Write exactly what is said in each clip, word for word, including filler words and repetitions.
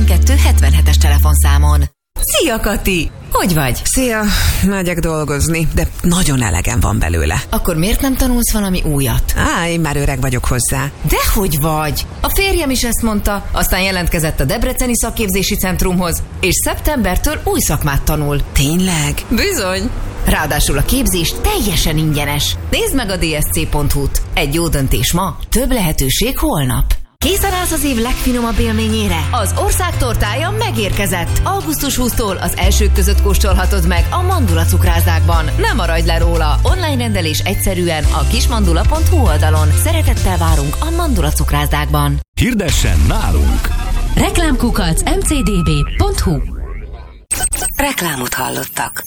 hetvenkettő hetvenhetes telefonszámon. Szia, Kati! Hogy vagy? Szia! Megyek dolgozni, de nagyon elegem van belőle. Akkor miért nem tanulsz valami újat? Á, én már öreg vagyok hozzá. Dehogy vagy! A férjem is ezt mondta, aztán jelentkezett a Debreceni Szakképzési Centrumhoz, és szeptembertől új szakmát tanul. Tényleg? Bizony! Ráadásul a képzés teljesen ingyenes. Nézd meg a dé es cé pont hú-t. Egy jó döntés ma, több lehetőség holnap. Készen állsz az év legfinomabb élményére? Az ország tortája megérkezett. augusztus huszadikától az elsők között kóstolhatod meg a Mandula cukrászdákban. Nem maradj le róla! Online rendelés egyszerűen a kismandula pont hú oldalon. Szeretettel várunk a Mandula cukrászdákban. Hirdessen nálunk! Reklámkukac em cé dé bé pont hú. Reklámot hallottak.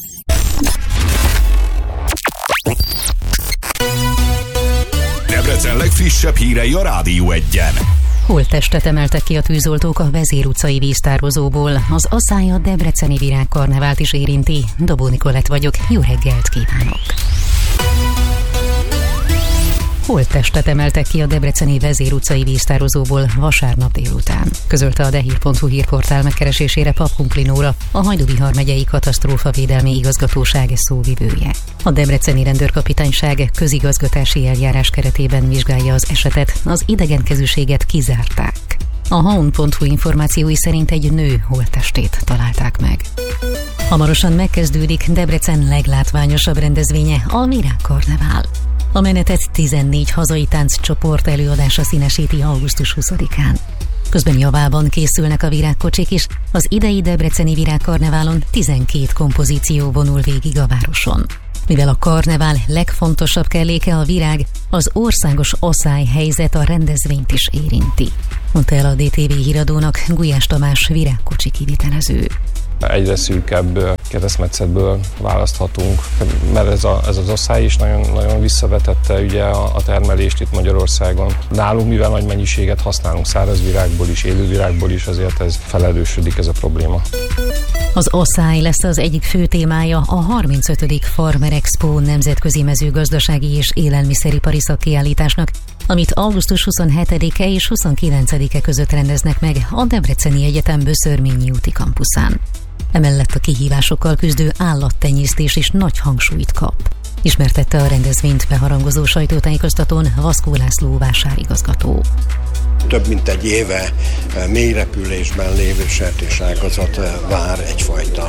Debrecen legfrissebb hírei a Rádió Egyen. Holttestet emeltek ki a tűzoltók a Vezér utcai víztározóból. Az asszály a debreceni virágkarnevált is érinti. Dobó Nikolett vagyok, jó reggelt kívánok! Holttestet emeltek ki a debreceni Vezér utcai víztározóból vasárnap délután. Közölte a dehír pont hú hírportál megkeresésére Pap Humplinóra, a Hajdú-Bihar megyei katasztrófavédelmi igazgatóság szóvivője. A debreceni rendőrkapitányság közigazgatási eljárás keretében vizsgálja az esetet, az idegenkezűséget kizárták. A haun pont hú információi szerint egy nő holttestét találták meg. Hamarosan megkezdődik Debrecen leglátványosabb rendezvénye, a Virágkarnevál. A menetet tizennégy hazai tánccsoport előadása színesíti augusztus huszadikán. Közben javában készülnek a virágkocsik is, az idei debreceni virágkarneválon tizenkét kompozíció vonul végig a városon. Mivel a karnevál legfontosabb kelléke a virág, az országos asszály helyzet a rendezvényt is érinti, mondta el a dé té vé híradónak Gulyás Tamás virágkocsi kivitelező. Egyre szűkebb keresztmetszetből választhatunk, mert ez, a, ez az asszály is nagyon, nagyon visszavetette ugye a, a termelést itt Magyarországon. Nálunk, mivel nagy mennyiséget használunk szárazvirágból is, élővirágból is, azért ez felerősödik ez a probléma. Az asszály lesz az egyik fő témája a harmincötödik Farmer Expo nemzetközi mezőgazdasági és élelmiszeripari szakkiállításnak, amit augusztus huszonhetedike és huszonkilencedike között rendeznek meg a Debreceni Egyetem Böszörményi úti kampuszán. Emellett a kihívásokkal küzdő állattenyésztés is nagy hangsúlyt kap. Ismertette a rendezvényt beharangozó sajtótájékoztatón Vaszkó László vásárigazgató. Több mint egy éve mélyrepülésben lévő sertéságazat vár egyfajta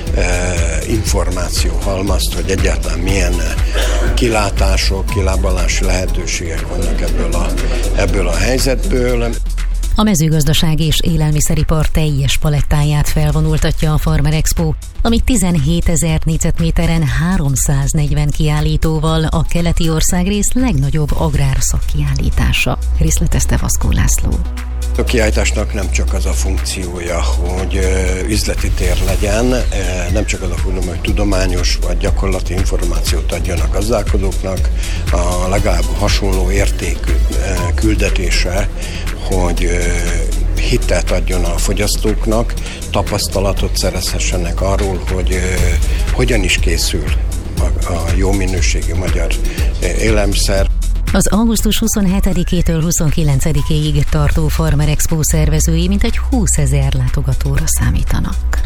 információhalmazt, hogy egyáltalán milyen kilátások, kilábalási lehetőségek vannak ebből a, ebből a helyzetből. A mezőgazdaság és élelmiszeripar teljes palettáját felvonultatja a Farmer Expo, ami tizenhétezer négyzetméteren háromszáznegyven kiállítóval a keleti országrész legnagyobb agrárszakkiállítása, részletezte Vaszkó László. A kiállításnak nem csak az a funkciója, hogy üzleti tér legyen, nem csak az a funkció, hogy tudományos vagy gyakorlati információt adjon a gazdálkodóknak, a legalább hasonló értékű küldetése, hogy hitelt adjon a fogyasztóknak, tapasztalatot szerezhessenek arról, hogy hogyan is készül a jó minőségű magyar élelmiszer. Az augusztus huszonhetedikétől huszonkilencedikéig tartó Farmer Expo szervezői mintegy húszezer látogatóra számítanak.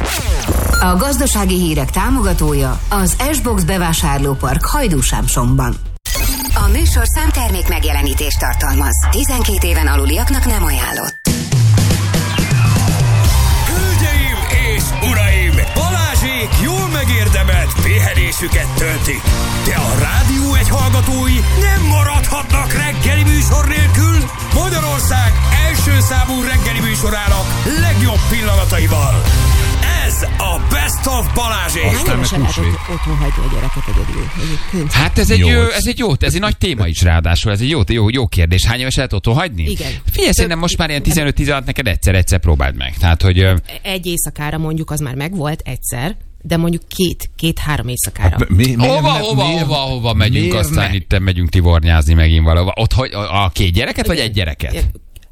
A gazdasági hírek támogatója az S-Box bevásárlópark Hajdúsámsomban. A műsorszám termék megjelenítést tartalmaz. tizenkét éven aluliaknak nem ajánlott. Hölgyeim és uraim! Balázsék jól megérdemelt pihenésüket töltik. De a Rádió Egy hallgatói nem maradhatnak reggeli műsor nélkül. Magyarország első számú reggeli műsorának legjobb pillanataival. Ez a Best of Balázsék. Hányosan lehet otthon hagyni a gyereket egyedül? Hát ez egy, jó, ez egy jó, ez egy nagy téma is ráadásul, ez egy jó, jó, jó kérdés. Hány éves lehet otthon hagyni? Igen. Figyelj, szerintem most már ilyen tizenöt-tizenhat neked egyszer-egyszer próbáld meg. Tehát, hogy... Egy éjszakára mondjuk az már megvolt egyszer, de mondjuk két, két-három éjszakára. Hát, mi, mi, hova, mi, hova, miért, hova, hova megyünk, aztán ne? Itt megyünk tivornyázni megint valahova. Ott hogy, a, a két gyereket, vagy egy gyereket?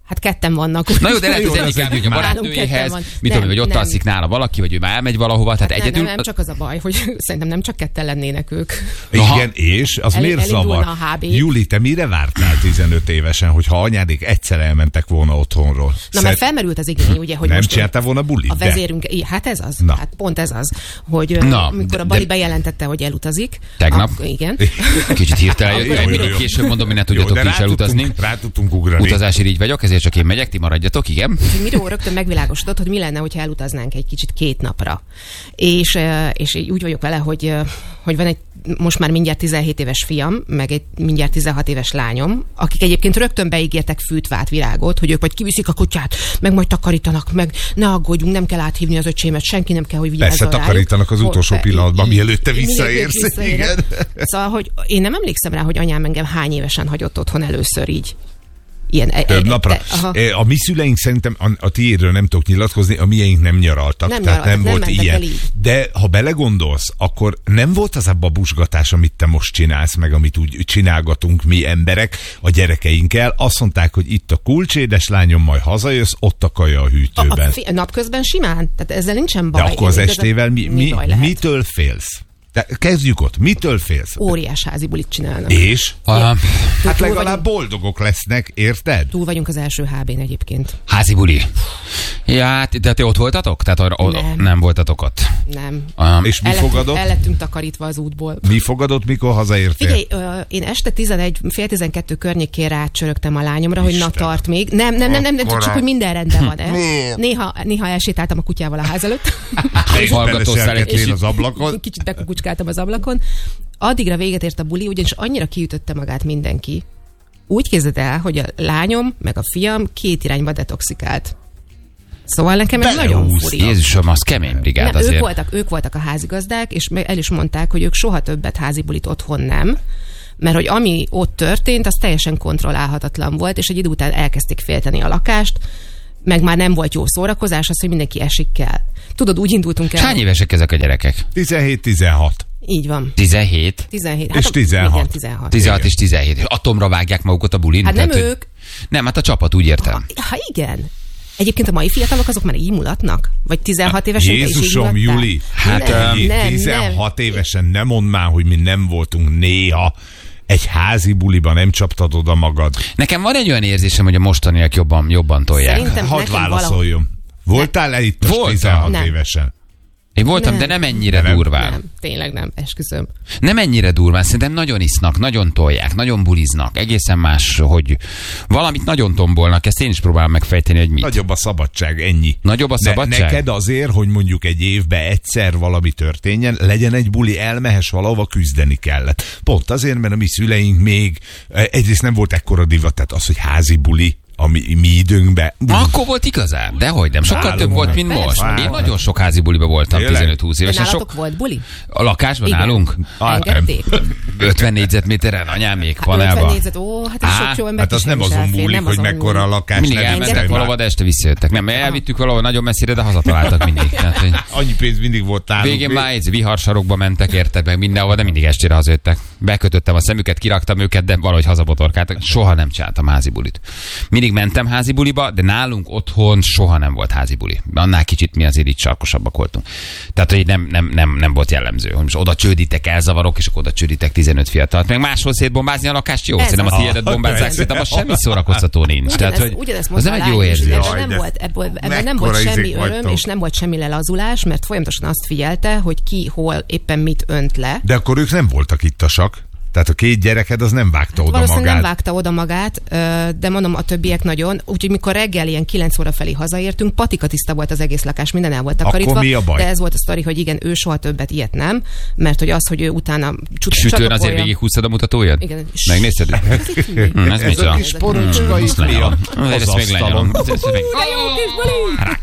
Hát ketten vannak. Na jó, de lehet, hogy az egyik elmegy a barátnőjéhez, mit tudom, hogy ott alszik nála valaki, vagy ő már elmegy valahova, tehát hát egyedül. Nem, nem, csak az a baj, hogy szerintem nem csak ketten lennének ők. Igen, és az El, miért zavar? a há bé. Júli, te mire vártál tizenöt évesen, hogyha anyádék egyszer elmentek volna otthonról? Na, Szer... mert felmerült az igény, ugye, hogy nem most csináltál volna bulit? A vezérünk, de... hát ez az, Na. hát pont ez az, hogy Na, amikor a de, Bali de... bejelentette, hogy elutazik. Tegnap? A, igen. Kicsit hirtelen jött, később mondom, hogy ne tudjatok ti is elutazni. Rá tudtunk ugrani. Utazási így vagyok, ezért csak én megyek, ti maradjatok, igen. Miró rögtön megvilágosodott, hogy mi lenne, hogyha elutaznánk egy kicsit két napra. És, és úgy vagyok vele, hogy, hogy van egy most már mindjárt tizenhét éves fiam, meg egy mindjárt tizenhat éves lányom, akik egyébként rögtön beígértek fűtvát, virágot, hogy ők majd kiviszik a kutyát, meg majd takarítanak, meg ne aggódjunk, nem kell áthívni az öcsémet, senki nem kell, hogy vigyázzon rájuk. Persze takarítanak az utolsó Be, pillanatban, mielőtt te visszaérsz. Igen. Szóval, hogy én nem emlékszem rá, hogy anyám engem hány évesen hagyott otthon először így. Ilyen, Több e, napra. De, a mi szüleink szerintem, a, a tiédről nem tudok nyilatkozni, a miénk nem nyaraltak, nem tehát nyaraltak, nem volt nem ilyen. De ha belegondolsz, akkor nem volt az a babusgatás, amit te most csinálsz, meg amit úgy csinálgatunk mi emberek a gyerekeinkkel. Azt mondták, hogy itt a kulcs, édeslányom, majd hazajössz, ott a kaja a hűtőben. A, a, a napközben simán? Tehát ezzel nincsen baj. De akkor az estével mi, mi, mi mitől félsz? De kezdjük ott. Mitől félsz? Óriás házi bulit csinálnak. És? Aha. Hát legalább vagyunk, boldogok lesznek, érted? Túl vagyunk az első há bén egyébként. Házi buli. Ja, hát, de te ott voltatok? Tehát arra, nem. nem voltatok ott? Nem. Um, és mi el fogadott? El lettünk takarítva az útból. Mi fogadott, mikor hazaértél? Figyelj, ö, én este tizenegy, fél tizenkettő környékén rácsörögtem a lányomra, Isten. hogy na tart még. Nem, nem, nem, nem, nem csak hogy minden rendben van. Néha, néha elsétáltam a kutyával a ház előtt. És beleserkedtél az ablakon. Kicsit bekukucskáltam az ablakon. Addigra véget ért a buli, ugyanis annyira kiütötte magát mindenki. Úgy képzeld el, hogy a lányom meg a fiam két irányba detoxikált. Szóval nekem ez nagyon furi. Jézusom, az kemény brigád nem, azért. Ők voltak, ők voltak a házigazdák, és el is mondták, hogy ők soha többet házi bulit otthon nem, mert hogy ami ott történt, az teljesen kontrollálhatatlan volt, és egy idő után elkezdték félteni a lakást, meg már nem volt jó szórakozás, az, hogy mindenki esik kell. Tudod, úgy indultunk el. Hány évesek ezek a gyerekek? tizenhét tizenhat. Így van. tizenhét? tizenhét. És hát, tizenhat. Igen, tizenhat. tizenhat és tizenhét. Atomra vágják magukat a bulin? Hát nem tehát, ők. Nem, hát a csapat, úgy értem. Ha, ha igen. Egyébként a mai fiatalok azok már így mulatnak? Vagy tizenhat évesen Jézusom, te is így Juli, hát nem, nem, tizenhat nem. évesen nem mondd már, hogy mi nem voltunk néha egy házi buliban, nem csaptad oda magad. Nekem van egy olyan érzésem, hogy a mostaniak jobban, jobban tolják. Szerintem Hadd válaszoljon. Voltál-e itt most tizenhat nem. évesen? Én voltam, nem. de nem ennyire nem. durván. Nem, tényleg nem, esküszöm. Nem ennyire durván, szerintem nagyon isznak, nagyon tolják, nagyon buliznak, egészen más, hogy valamit nagyon tombolnak, ezt én is próbálom megfejteni, hogy mit. Nagyobb a szabadság, ennyi. Nagyobb a szabadság? Ne, neked azért, hogy mondjuk egy évben egyszer valami történjen, legyen egy buli, elmehess valahova, küzdeni kellett. Pont azért, mert a mi szüleink még egyrészt nem volt ekkora divat, tehát az, hogy házi buli, a mi, mi időnkben. Akkor volt igazán, dehogy nem. Sokkal nálunk több volt, mint persze. most. Persze. Én nagyon sok házi buliba voltam, tizenöt-húsz évesen. De nálatok Sok... volt buli? A lakásban Igen. nálunk? Engedték? ötven négyzetméteren, anyámék, Hát panelba. ötven négyzet, ó, hát ez Á, sok jó ember. Hát az nem azon múlik, hogy mekkora a lakás. Mindig nem elmentek hiszem, valahova, de este visszajöttek. Nem, elvittük valahol nagyon messzire, de hazataláltak mindig. Tehát, hogy annyi pénz mindig volt nálunk. végén már egy viharsarokba mentek, érted meg mindenhova, de mindig estére hazajöttek. Bekötöttem a szemüket, kiraktam őket, de valahogy hazabotorkáltak. Soha nem csináltam házi bulit. Mindig mentem házi buliba, de nálunk otthon soha nem volt házi buli. Annál kicsit mi azért itt sarkosabbak voltunk. Tehát, hogy nem, nem, nem, nem volt jellemző, hogy most oda csődítek, elzavarok, és akkor oda csődítek tizenöt fiatalt. Meg máshol szétbombázni a lakást, jó, szerintem a tiédet bombázzák, szerintem az semmi szórakoztató nincs. Tehát, hogy az nem egy jó érzés. Ebben nem volt, ebből, ebből nem volt semmi öröm, és nem volt semmi lelazulás, mert folyamatosan azt figyelte, hogy ki hol éppen mit önt le. De akkor ők nem voltak ittasak. Tehát a két gyereked az nem vágta hát oda magát. nem vágta oda magát, de mondom, a többiek nagyon. Úgyhogy mikor reggel ilyen kilenc óra felé hazaértünk, patika tiszta volt az egész lakás, minden el volt takarítva. Akkor mi a baj? De ez volt a sztori, hogy igen, ő soha többet ilyet nem, mert hogy az, hogy ő utána sütőn azért végig húztad a mutatóját? Igen. Megnézted? Ez a kis porocska itt mi a? Az asztalon.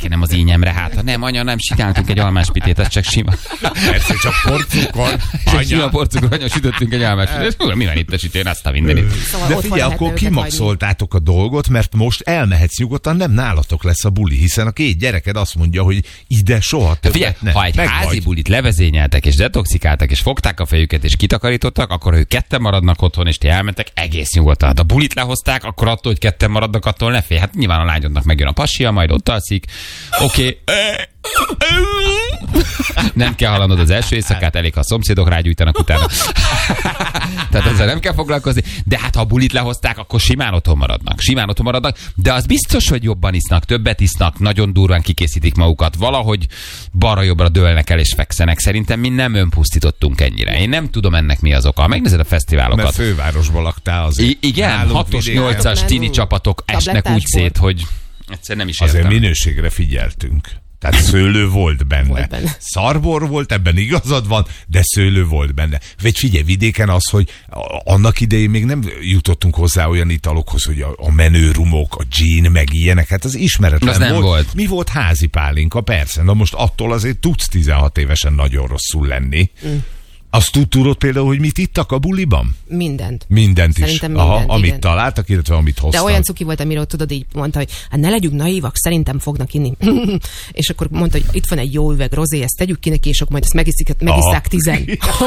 rákenem az ínyemre, hát ha nem, anya, nem csináltunk egy almáspitét, ez csak sima. Persze, csak porcukor. Csak sima porcukor, anya, sütöttünk egy almáspitét. Mi van itt a sütőn, azt a mindenit. Szóval De figyelj, akkor kimaxoltátok a dolgot, mert most elmehetsz nyugodtan, nem nálatok lesz a buli, hiszen a két gyereked azt mondja, hogy ide soha többet Figyelj, ne. ha egy Meg házi vagy. bulit levezényeltek, és detoxikáltak, és fogták a fejüket, és kitakarítottak, akkor ők ketten maradnak otthon, és ti elmentek egész nyugodtan. Hát a bulit lehozták, akkor attól, hogy ketten maradnak, attól ne félj. Hát nyilván a lányodnak megjön a pasia, majd ott alszik. Oké. Okay. Nem kell hallanod az első éjszakát, elég, ha a szomszédok rágyújtanak utána. Tehát ezzel nem kell foglalkozni. De hát ha a bulit lehozták, akkor simán otthon maradnak. Simán otthon maradnak, de az biztos, hogy jobban isznak, többet isznak, nagyon durván kikészítik magukat, valahogy balra-jobbra dőlnek el és fekszenek. Szerintem mi nem önpusztítottunk ennyire. Én nem tudom ennek mi az oka. Megnézed a fesztiválokat. Mert fővárosban laktál azért. I- igen, hatos, nyolcas tini csapatok esnek úgy szét, hogy egyszer nem is értem. Azért minőségre figyeltünk. Tehát szőlő volt benne. Volt benne. Szarbor volt, ebben igazad van, de szőlő volt benne. Vagy figyelj, vidéken az, hogy annak idején még nem jutottunk hozzá olyan italokhoz, hogy a, a menő rumok, a gin, meg ilyenek, hát az ismeretlen az nem volt. volt. Mi volt házi pálinka? Persze. Na most attól azért tudsz tizenhat évesen nagyon rosszul lenni. Mm. Azt tud, tudod például, hogy mit ittak a buliban? Mindent. Mindent is. Szerintem mindent, Aha, amit igen. találtak, illetve amit hoztak. De olyan cuki volt, amiről tudod, így mondta, hogy hát ne legyünk naívak, szerintem fognak inni. És akkor mondta, hogy itt van egy jó üveg rozé, ezt tegyük ki neki, és akkor majd ezt megiszik, megisszák tizen.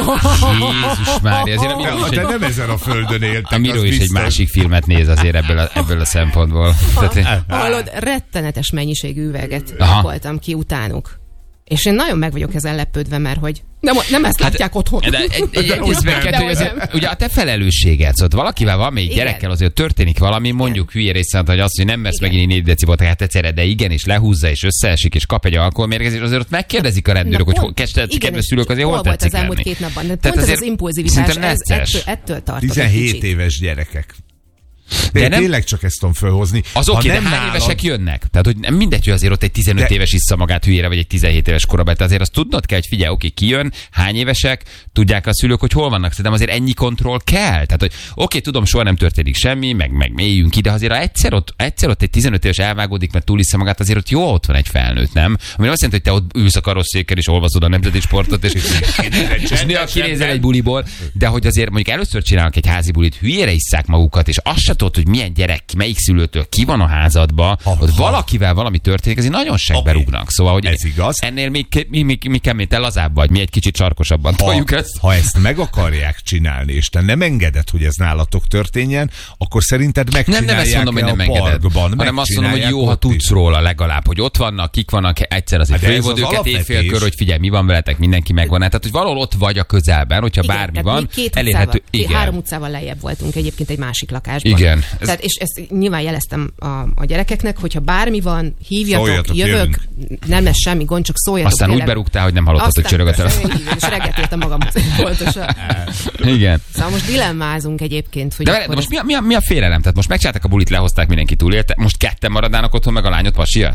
Jézus Mária, azért a Miró is De egy, nem ezen a földön éltek. a Miró az is egy biztos. másik filmet néz azért ebből a, ebből a szempontból. Tehát, Hallod, rettenetes mennyiségű üveget Aha. voltam ki utánuk. És én nagyon meg vagyok ezzel lepődve, mert hogy nem, nem ezt Hát, látják otthon. De egy, egy, egy, hogy egy nem. kettő, De hogy hogy azért, nem. ugye a te felelősséged, szóval valakivel van még Igen. gyerekkel, azért történik valami, mondjuk hülye részt, hogy azt, hogy nem mersz Igen. megint négy decibot, hát egyszerre, de igen, és lehúzza, és összeesik, és kap egy alkoholmérgezést, azért ott megkérdezik a rendőrök, hogy hol, igen, kedves és szülők, azért hol hol volt tetszik az elmúlt lenni. két napban. De Tehát pont ez azért az impulzivitás, szerintem ez, necces. ettől, ettől tart. tizenhét éves gyerekek. De, De nem- tényleg csak ezt tudom fölhozni. Az Ha oké, de nem hány nálad- évesek jönnek? Tehát, hogy nem mindegy, hogy azért ott egy tizenöt De- éves issza magát hülyére, vagy egy tizenhét éves korabeli. Tehát azért azt tudnod kell, hogy figyelj, oké, ki jön, hány évesek, tudják a szülők, hogy hol vannak. Szerintem azért ennyi kontroll kell. Tehát, hogy oké, tudom, soha nem történik semmi, meg, meg mélyünk ki, de azért ha egyszer ott, egyszer ott egy tizenöt éves elvágódik, mert túlissza magát, azért ott jó, ott van egy felnőtt, nem? Ami azt jelenti, hogy te ott ülsz a karosszéken és olvasod a nemzeti sportot, és, és néha kinézel egy buliból, de hogy azért mondjuk először csinálnak egy házi bulit, hülyére isszák magukat, és azt se tudod, hogy milyen gyerek, melyik szülőtől ki van a házadba, Ha- hogy ha- valakivel valami történik, azért nagyon segbe Oké. rúgnak. Szóval, hogy Ez igaz. ennél még, mi, mi, mi kemény, te lazább vagy, mi egy kicsit sarkosabban toljuk Ha, ezt. ha ezt meg akarják csinálni, és te nem engeded, hogy ez nálatok történjen, akkor szerinted Nem, megcsinálják nem ezt mondom, hogy nem a engeded, parkban, hanem azt mondom, hogy jó, ha megcsinálják ott tudsz is. róla legalább, hogy ott vannak, kik vannak, egyszer azért Hát de ez fölhívod az őket alapvetés. évfélkör, hogy figyelj, mi van veletek, mindenki megvan. Tehát, hogy valahol ott vagy a közelben, hogyha Igen, bármi tehát van, mi két elérhető. utcával, két, három Igen. utcával lejjebb voltunk egyébként egy másik lakásban. Igen. Ez- Tehát, és ezt nyilván jeleztem a, a gyerekeknek, hogyha bármi van, hívjatok, Szóljatok, jövök, jövünk. nem lesz semmi gond, csak szóljatok. Aztán úgy tényleg. berúgtál, hogy nem hallottad, hogy csörög a telefon. Aztán, és reggelt értem magam pontosan. Igen. Szóval most dilemmázunk egyébként, hogy De, várj, de akkor most mi a, mi, a, mi a félelem? Tehát most megcsinálták a bulit, lehozták, mindenki túlélte, most ketten maradnának otthon, meg a lányod pasia?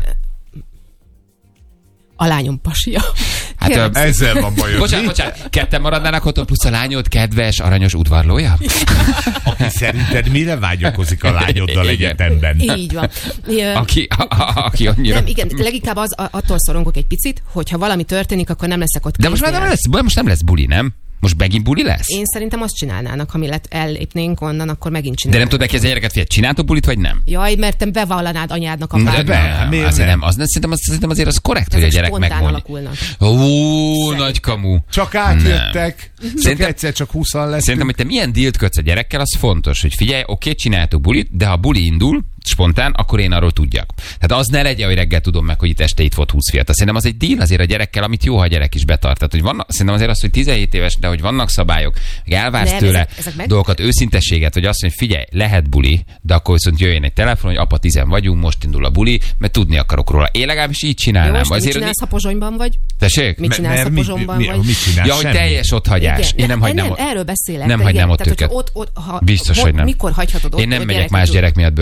a lányom pasia. Hát, Kérem ö, Ezzel van bajod. Bocsánat, bocsánat, ketten maradnának otthon, plusz a lányod kedves, aranyos udvarlója? Aki szerinted mire vágyakozik a lányoddal Igen. egyetemben? Így van. Ja, Aki, a, a, aki annyira... nem, igen, leginkább az, a- attól szorongok egy picit, hogyha valami történik, akkor nem leszek ott De most már nem kéznél. lesz, most nem lesz buli, nem? Most megint buli lesz? Én szerintem azt csinálnának, ha mi lett, ellépnénk onnan, akkor megint De csinálnánk. nem tudod megkérdezni a gyereket, figyelj, csináltok bulit, vagy nem? Jaj, mert te bevallanád anyádnak a De párját. be, miért azért nem? nem? Az, szerintem, az, szerintem azért az korrekt, hogy a Ezek gyerek spontán megmondja. alakulnak. Ó, Szerintem. nagy kamu. Csak átjöttek, csak Szerintem- egyszer csak húszan leszünk. Szerintem, hogy te milyen dílt kötsz a gyerekkel, az fontos, hogy figyelj, oké, csináljátok bulit, de ha buli indul, spontán, akkor én arról tudjak. Tehát az ne legyen, hogy reggel tudom meg, hogy itt este itt volt húsz fiatal. Szerintem az egy díl azért a gyerekkel, amit jó, ha a gyerek is betart. Tehát, hogy vannak, szerintem azért az, hogy tizenhét éves, de hogy vannak szabályok, meg elvársz Nem, tőle ezek- ezek meg- dolgokat, őszintességet, hogy azt mondja, hogy figyelj, lehet buli, de akkor viszont jöjjön egy telefon, hogy apa tizen vagyunk, most indul a buli, mert tudni akarok róla. Én legalábbis így Jó, csinálnám. most mit Azért, csinálsz, ha Pozsonyban vagy? tessék? Mit csinálsz, ha Mert mit, Pozsonyban mi, vagy? mit csinál? Ja, hogy Semmi. teljes otthagyás. Igen, Én nem hagynám nem, ott. erről beszélek. Nem de hagynám igen, ott tehát, őket. hogyha Ott, ott, ha, Biztos, ho- hogy nem. Mikor hagyhatod ott Én nem a megyek gyereket más úgy? gyerek miatt börtönbe. Most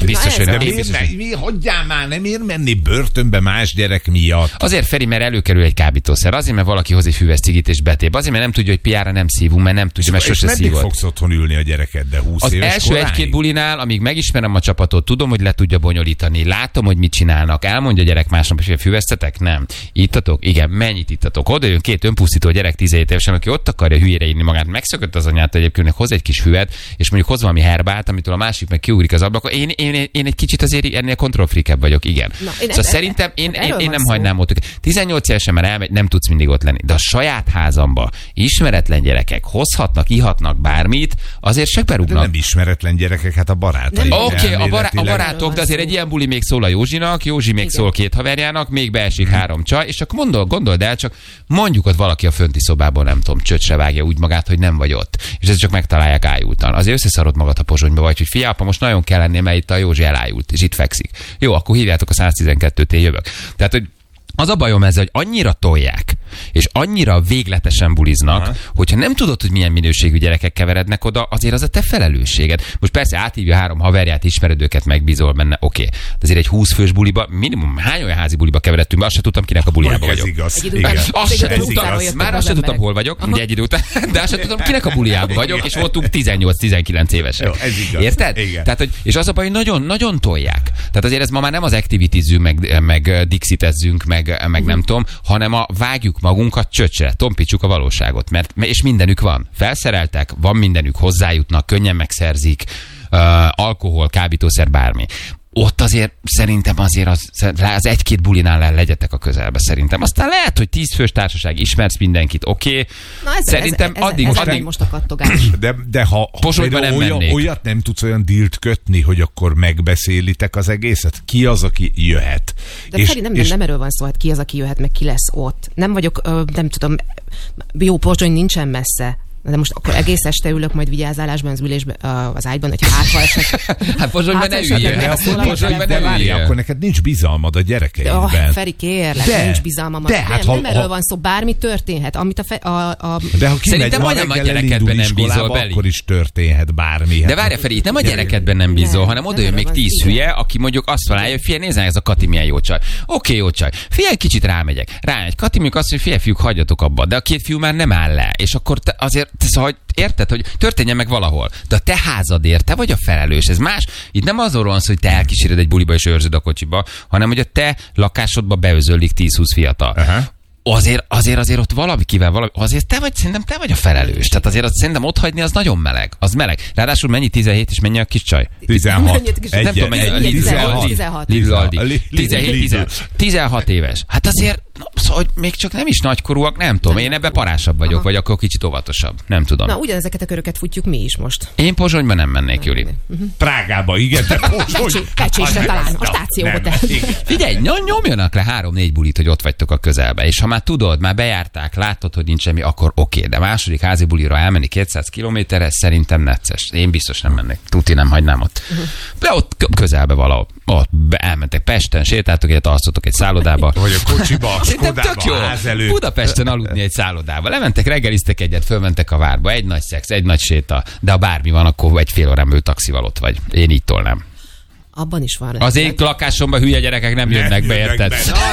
biztos, hogy nem. Miért, mi, mi, hagyjál már, nem ér menni börtönbe más gyerek miatt. Azért, Feri, mert előkerül egy kábítószer. Azért, mert valaki hoz egy füves cigit és betép. Azért, mert nem tudja, hogy piára nem szívunk, mert nem tudja, mert sose szívott. És meddig fogsz otthon ülni a gyerekeddel húsz az éves első koráig? egy-két bulinál, amíg megismerem a csapatot, tudom, hogy le tudja bonyolítani, látom, hogy mit csinálnak, elmondja a gyerek másnap, hogy füvesztetek? Nem. Ittatok? Igen. Mennyit ittatok? Oda jön két önpusztító gyerek tizenhét évesen, aki ott akarja hülyére inni magát, megszökött az anyát egyébként, hoz egy kis füvet, és mondjuk hoz valami herbát, amitől a másik meg kiugrik az ablakon. Én, én, én egy kicsit azért ennél kontrollfreakebb vagyok, igen. Na, szóval e, szerintem én, én, én nem hagynám ott. tizennyolc évesen már elmegy, nem tudsz mindig ott lenni. De a saját házamba ismeretlen gyerekek hozhatnak, ihatnak bármit, azért se berúgnak. De nem ismeretlen gyerekek, hát a barátai. Oké, okay, a, bará- a barátok, de azért egy ilyen buli még szól a Józsinak, Józsi még igen. szól két haverjának, még beesik hmm. három csaj, és csak gondol, gondold el, csak mondjuk ott valaki a fönti szobában, nem tudom, csöcsre vágja úgy magát, hogy nem vagy ott. És ezt csak megtalálják ájultan. Azért összeszarod magad a Pozsonyba, vagy hogy figyelj, apa, most nagyon kell lenni, mert itt a Józsi elájult, és itt fekszik. Jó, akkor hívjátok a száztizenkettőt, én jövök. Tehát, hogy az a bajom ezzel, hogy annyira tolják, és annyira végletesen buliznak, aha, hogyha nem tudod, hogy milyen minőségű gyerekek keverednek oda, azért az a te felelősséged. Most persze áthívja három haverját, ismered őket, megbízol benne, oké. Okay. De azért egy húsz fős buliba, minimum hány olyan házi buliba keveredtünk be, azt se tudtam, kinek a buliába vagyok. Igaz. Igen. Azt se tudtam, már azt se tudtam, hol vagyok, ugye egy idő után, de azt se tudtam, kinek a buliába vagyok, és voltunk tizennyolc-tizenkilenc évesek. Jó, ez igaz. Érted? Igen. Tehát, hogy, és az a baj, hogy nagyon, nagyon tolják. Tehát azért ez ma már nem az activitizzünk, meg, meg dixitezzünk, meg, meg nem tudom, hanem a vágjuk magunkat csöcsre, tompítsuk a valóságot, mert és mindenük van. Felszereltek, van mindenük, hozzájutnak, könnyen megszerzik, uh, alkohol, kábítószer, bármi. Ott azért szerintem azért az, az egy-két bulinál el legyetek a közelbe szerintem. Aztán lehet, hogy tíz fős társaság, ismersz mindenkit, oké. Okay. Szerintem ez, ez, addig... Ez, ez addig most a kattogás. De, de ha nem olyan, olyat nem tudsz olyan dílt kötni, hogy akkor megbeszélitek az egészet? Ki az, aki jöhet? De és, Feri, nem, és... nem erről van szó, hát ki az, aki jöhet, meg ki lesz ott. Nem vagyok, nem tudom, jó, Pozsony nincsen messze. De most akkor egész este ülök majd vigyázálásban az ülésben, az ágyban, hogy hát ha eset... Hát Pozsonyban ne üljél. Pozsonyban ne üljél. Akkor neked nincs bizalmad a gyerekeidben. Oh, Feri, kérlek, de, nincs bizalmam. De, hát, nem, ha, nem erről ha, van szó, bármi történhet. Amit a, fe, a, a... De ha szerintem majdnem a gyerekedben nem bízol beli. Akkor is történhet bármi. De várja, Feri, itt nem a gyerekedben nem bízol, hanem oda jön még tíz hülye, aki mondjuk azt találja, hogy figyelj, nézd, ez a Kati milyen jó csaj. Oké, jó csaj. Figyelj, kicsit rámegyek. Rámegy. Kati mondjuk azt, hogy figyelj, fiúk, hagyjatok abba. De a két fiú már nem áll le. És akkor te azért, szóval, érted, hogy történjen meg valahol. De a te házadért, te vagy a felelős. Ez más. Itt nem azról van szó, hogy te elkíséred egy buliba és őrzöd a kocsiba, hanem hogy a te lakásodba beözöllik tíz-húsz fiatal. Uh-huh. Azért, azért, azért ott valakivel, valami, azért te vagy, szerintem te vagy a felelős. Tehát azért azt szerintem ott hagyni, az nagyon meleg. Az meleg. Ráadásul mennyi tizenhét és mennyi a kis csaj? tizenhat. Nem tudom, mennyi. tizenhat. Lidl Aldi. tizenhét, tizenhat éves. Hát azért, szóval, hogy még csak nem is nagykorúak, nem tudom. Én ebben parásabb vagyok, aha, vagy akkor kicsit óvatosabb. Nem tudom. Na, ugyanezeket a köröket futjuk mi is most. Én Pozsonyban nem mennék, Júli. Uh-huh. Prágába, igen, de Pozsony. Pecsésre talán, a stációba te. Figyelj, nyomjanak le három-négy bulit, hogy ott vagytok a közelbe, és ha már tudod, már bejárták, látod, hogy nincs semmi, akkor oké, de második házi bulira elmenni kétszáz kilométerre szerintem necces. Én biztos nem mennék. Tuti nem hagynám ott. Uh-huh. De ott közelbe valahol. Ott elmentek Pesten, sétáltok egyet, alszotok egy szállodába. Vagy a kocsiba, szerintem tök jó. Budapesten aludni egy szállodába. Lementek, reggeliztek egyet, fölmentek a várba. Egy nagy szex, egy nagy séta. De ha bármi van, akkor egy fél órán belül taxival ott vagy. Én így tolnám. Abban is van. Az én lakásomban hülye gyerekek nem jönnek be, érted?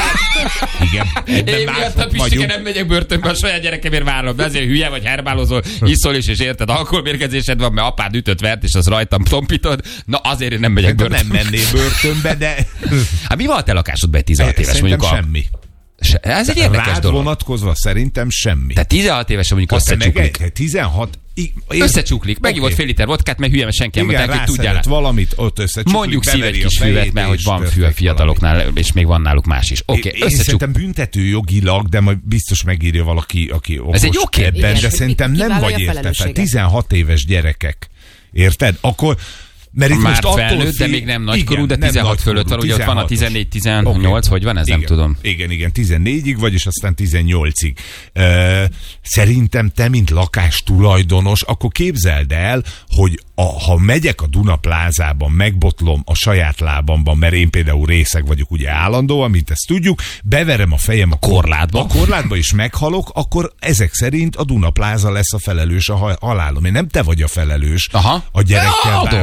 Igen. Én miatt a Pistike nem megyek börtönbe, a saját gyerekemért várom, de azért hülye vagy, herbálozol, iszol is, és érted, alkoholmérgezésed van, mert apád ütött vert, és az rajtam tompítod. Na azért én nem megyek börtönbe. Nem mennél börtönbe, de... Hát mi van a te lakásodban egy tizenhat éves? Mondjuk a... semmi. Se, ez egy érdekes rád dolog. vonatkozva szerintem semmi. Tehát tizenhat évesen mondjuk összecsuklik. tizenhat Összecsuklik. Megivott fél liter vodkát, mert hülye, mert senki nem mondták, hogy tudjál. Valamit ott összecsuklik. Mondjuk szív egy kis füvet, mert hogy van fű a fiataloknál, valami. És még van náluk más is. Oké, okay, összecsuk... Szerintem büntető jogilag, de majd biztos megírja valaki, aki okos ez egy jó kérdés. ebben, de szerintem nem vagy érte. tizenhat éves gyerekek. Érted? Akkor mert itt már most felnőtt, fél... de még nem nagykorú, de tizenhat fölött van, ugye ott van a tizennégy tizennyolc, okay. Hogy van, ez igen, nem tudom. Igen, igen, tizennégyig, vagyis aztán tizennyolcig. Uh, szerintem te, mint lakástulajdonos, akkor képzeld el, hogy a, ha megyek a Duna plázában, megbotlom a saját lábamban, mert én például részeg vagyok ugye állandóan, mint ezt tudjuk, beverem a fejem a korlátba, a korlátba is meghalok, akkor ezek szerint a Duna pláza lesz a felelős a halálom. Én nem te vagy a felelős, aha, a gyerekkel bármi történik.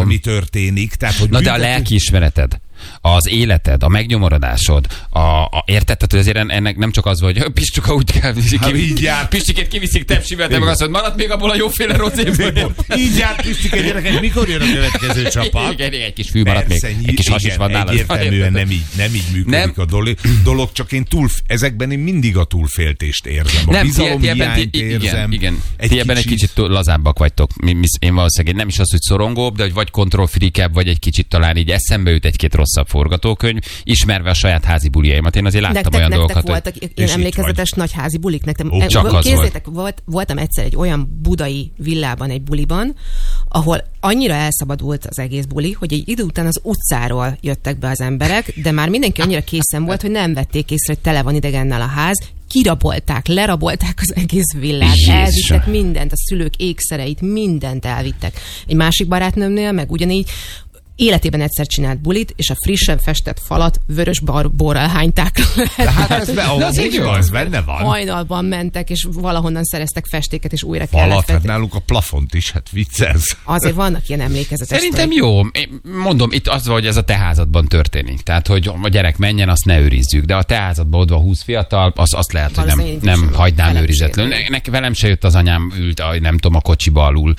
történik. Tehát, hogy Na de a büntető... lelkiismereted, az életed, a megnyomorodásod, a, a értetted, hogy azért ennek nem csak az, hogy Pistuka úgy kell, Pistikét kiviszik tepsivel, de meg azt mondod, maradt még abból a jóféle rozéből. Így járt Pistike, gyerekek, mikor jön a következő csapat? Igen, egy kis fű maradt még, egy kis has is van nálad. Egyértelműen nem így, nem így működik nem. a dolog, dolog, csak én túl, ezekben én mindig a túlféltést érzem. A nem, bizalom ti, ebben, hiányt ti, érzem. Igen, igen. Egy ti ebben kicsit... egy kicsit lazábbak vagytok. Mi, mi, én valószínűleg nem is az, hogy szorongóbb, de hogy vagy kontrollfrikebb, vagy egy kicsit talán így eszembe jut egy-két rosszabb forgatókönyv, ismerve a saját házi buliaimat. Én azért láttam nektek, olyan nektek dolgokat. voltak hogy... ilyen emlékezetes nagy házi bulik? Nektek, Ó, csak az kézzétek, volt. Voltam egyszer egy olyan budai villában, egy buliban, ahol annyira elszabadult az egész buli, hogy egy idő után az utcáról jöttek be az emberek, de már mindenki annyira készen volt, hogy nem vették észre, hogy tele van idegennel a ház, kirabolták, lerabolták az egész villát, Jézus. elvittek mindent, a szülők ékszereit, mindent elvittek. Egy másik barátnőmnél meg ugyanígy életében egyszer csinált bulit, és a frissen festett falat vörös borral hányták le. De hát ez be, az igaz, benne van. Hajnalban mentek, és valahonnan szereztek festéket, és újra falat, kellett hát náluk a plafont is, hát viccelsz. Azért vannak ilyen emlékezetes. Szerintem jó. Én mondom, itt az, hogy ez a te házadban történik. Tehát, hogy a gyerek menjen, azt ne őrizzük. De a te házadban ott van húsz fiatal, az, azt lehet, hogy nem, nem hagynám őrizetlenül. Nek, velem se jött az anyám, ült, nem tudom, a kocsiba alul.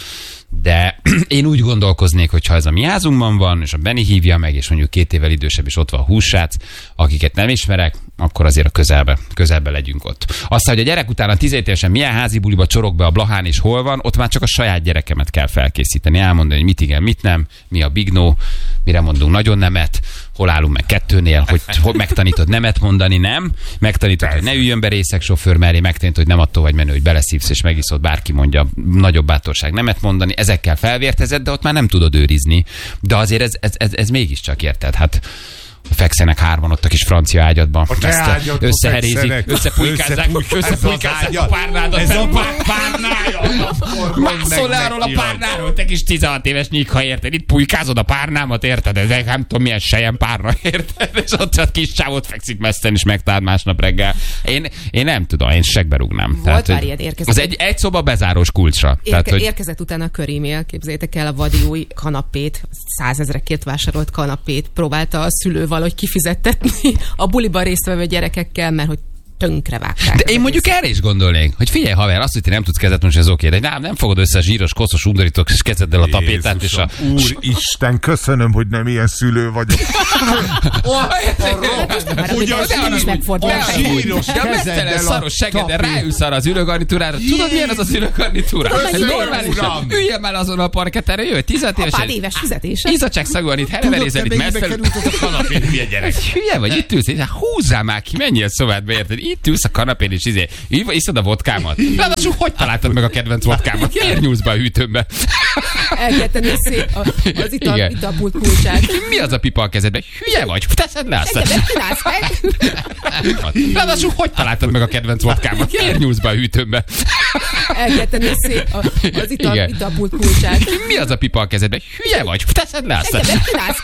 De én úgy gondolkoznék, hogy ha ez a mi házunkban van, és a Benni hívja meg, és mondjuk két évvel idősebb, és ott van a hússrác, akiket nem ismerek, akkor azért a közelbe, közelbe legyünk ott. Aztán, hogy a gyerek utána tizenhét évesen milyen házi buliba csorog be a Blahán, és hol van, ott már csak a saját gyerekemet kell felkészíteni, elmondani, hogy mit igen, mit nem, mi a big no, mire mondunk nagyon nemet, hol állunk meg kettőnél, hogy, hogy megtanítod nemet mondani, nem, megtanítod, hogy ne üljön be részeg sofőr mellé, megtanítod, hogy nem attól vagy menő, hogy beleszívsz és megiszod, bárki mondja, nagyobb bátorság nemet mondani, ezekkel felvértezed, de ott már nem tudod őrizni. De azért ez, ez, ez, ez mégiscsak érted, hát fekszenek hárman ott a kis francia ágyadban. Ezt összeherézik, összepujkázzák, összepujkázzák a párnádat. Ez a párnája. Mászol le arról a párnáról, te kis tizenhat éves nyíkha, érted? Itt pujkázod a párnámat, érted? Ez nem tudom milyen sejem párna, érted? És ott a kis csávot fekszik messzen, és megtáld másnap reggel. Én, én nem tudom, én segbe rúgnám. Volt Tehát, már ilyen érkezett. Az egy, egy szoba bezárós kulcsra. Érke, Tehát, hogy... Érkezett utána a körémél, képzeljétek el a vadi új kanapét, százezrekért vásárolt kanapét, próbálta a szülő valahogy kifizettetni a buliban résztvevő gyerekekkel, mert hogy tönkre vágták. De én mondjuk erre is gondolnék, hogy figyelj haver, azt, hogy te nem tudsz kezet most ez oké, de nem, nem fogod össze a zsíros, koszos undorítók, és kezed el a tapétát, és a... Úristen, köszönöm, hogy nem ilyen szülő vagyok. Ugyan is megfordul. Zsíros kezeddel, szaros seggeden ráülsz arra az ülőgarnitúrára. Tudod, milyen az az ülőgarnitúra? Ez normálisan. Üljél már azon a parketterre, jöjj, tizenhat évesen. Apád éves fizetése. Izzadság szagúan itt hereverézel, itt messzel. Hülye vagy, itt ülsz, húzzál már ki, menjél szobádba, érted? Itt ülsz a kanapén, és izé, iszod a vodkámat. Ráadásul hogy találtad meg a kedvenc vodkámat? Miért nyúlsz be a hűtőmbe? El kell tenni szét az ital, italpult kulcsát. Mi az a pipa a kezedben? Hülye vagy? Teszed le azt. Engem megcsinálsz meg? Ráadásul hogy találtad meg a kedvenc vodkámat? Miért nyúlsz be a hűtőmbe? El kell tenni szét az ital, italpult kulcsát. Mi az a pipa a kezedben? Hülye vagy? Teszed le azt. Engem megcsinálsz